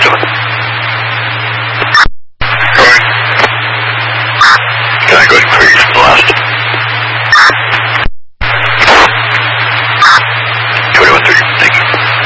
7. Going. Can I go ahead and clear you from the last?